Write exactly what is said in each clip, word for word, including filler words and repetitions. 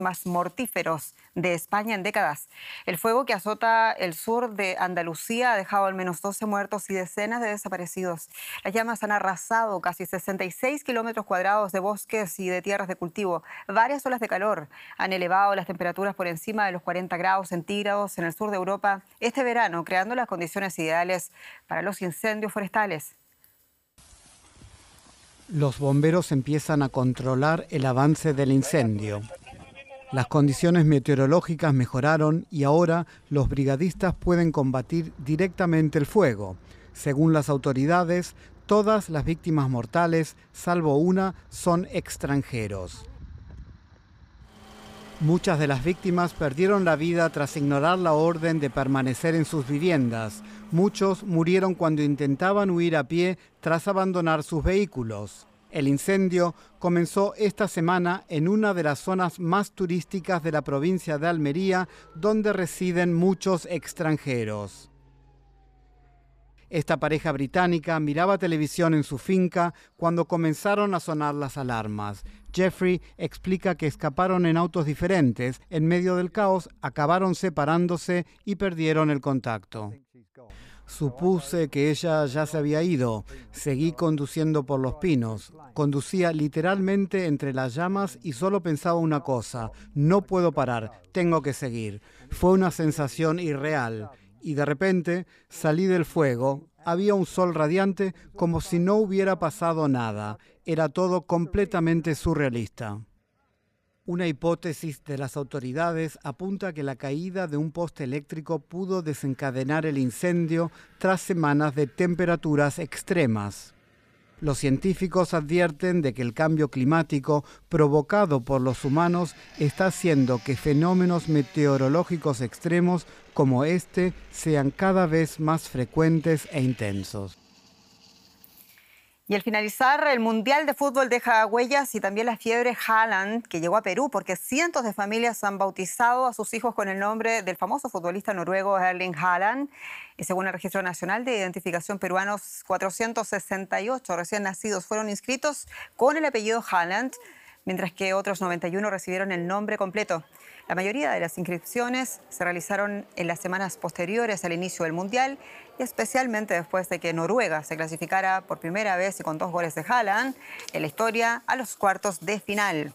más mortíferos de España en décadas. El fuego que azota el sur de Andalucía ha dejado al menos doce muertos y decenas de desaparecidos. Las llamas han arrasado casi sesenta y seis kilómetros cuadrados de bosques y de tierras de cultivo. Varias olas de calor han elevado las temperaturas por encima de los cuarenta grados centígrados en el sur de Europa este verano, creando las condiciones ideales para los incendios forestales. Los bomberos empiezan a controlar el avance del incendio. Las condiciones meteorológicas mejoraron y ahora los brigadistas pueden combatir directamente el fuego. Según las autoridades, todas las víctimas mortales, salvo una, son extranjeros. Muchas de las víctimas perdieron la vida tras ignorar la orden de permanecer en sus viviendas. Muchos murieron cuando intentaban huir a pie tras abandonar sus vehículos. El incendio comenzó esta semana en una de las zonas más turísticas de la provincia de Almería, donde residen muchos extranjeros. Esta pareja británica miraba televisión en su finca cuando comenzaron a sonar las alarmas. Jeffrey explica que escaparon en autos diferentes. En medio del caos, acabaron separándose y perdieron el contacto. Supuse que ella ya se había ido. Seguí conduciendo por los pinos. Conducía literalmente entre las llamas y solo pensaba una cosa: no puedo parar, tengo que seguir. Fue una sensación irreal. Y de repente salí del fuego. Había un sol radiante como si no hubiera pasado nada. Era todo completamente surrealista. Una hipótesis de las autoridades apunta a que la caída de un poste eléctrico pudo desencadenar el incendio tras semanas de temperaturas extremas. Los científicos advierten de que el cambio climático provocado por los humanos está haciendo que fenómenos meteorológicos extremos como este sean cada vez más frecuentes e intensos. Y al finalizar, el Mundial de Fútbol deja huellas y también la fiebre Haaland, que llegó a Perú porque cientos de familias han bautizado a sus hijos con el nombre del famoso futbolista noruego Erling Haaland. Y según el Registro Nacional de Identificación Peruanos, cuatrocientos sesenta y ocho recién nacidos fueron inscritos con el apellido Haaland, mientras que otros noventa y uno recibieron el nombre completo. La mayoría de las inscripciones se realizaron en las semanas posteriores al inicio del Mundial y especialmente después de que Noruega se clasificara por primera vez y con dos goles de Haaland en la historia a los cuartos de final.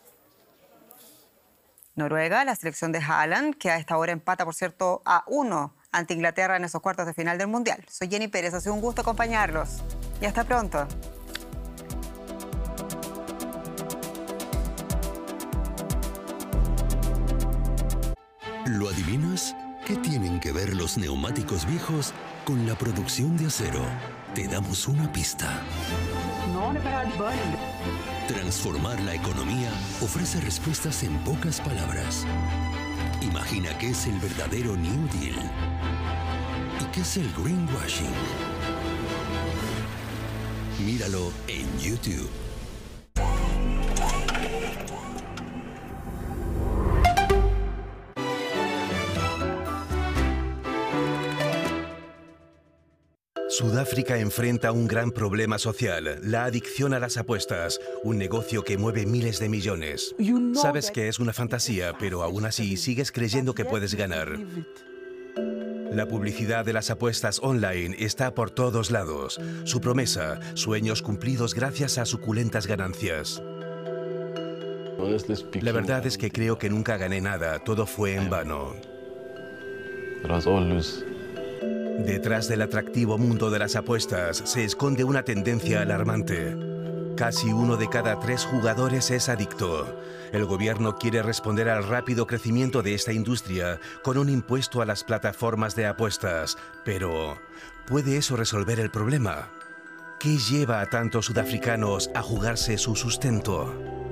Noruega, la selección de Haaland, que a esta hora empata, por cierto, a uno ante Inglaterra en esos cuartos de final del Mundial. Soy Jenny Pérez, ha sido un gusto acompañarlos y hasta pronto. ¿Lo adivinas? ¿Qué tienen que ver los neumáticos viejos con la producción de acero? Te damos una pista. Transformar la economía ofrece respuestas en pocas palabras. Imagina qué es el verdadero New Deal y qué es el greenwashing. Míralo en YouTube. Sudáfrica enfrenta un gran problema social, la adicción a las apuestas, un negocio que mueve miles de millones. Sabes que es una fantasía, pero aún así sigues creyendo que puedes ganar. La publicidad de las apuestas online está por todos lados. Su promesa, sueños cumplidos gracias a suculentas ganancias. La verdad es que creo que nunca gané nada, todo fue en vano. Detrás del atractivo mundo de las apuestas se esconde una tendencia alarmante. Casi uno de cada tres jugadores es adicto. El gobierno quiere responder al rápido crecimiento de esta industria con un impuesto a las plataformas de apuestas. Pero, ¿puede eso resolver el problema? ¿Qué lleva a tantos sudafricanos a jugarse su sustento?